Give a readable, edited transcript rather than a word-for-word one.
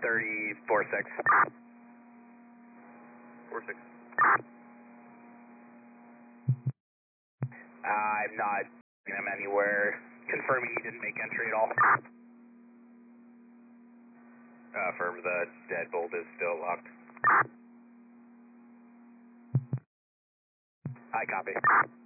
3046. 46. I'm not seeing him anywhere. Confirming he didn't make entry at all. Affirm, the deadbolt is still locked. I copy.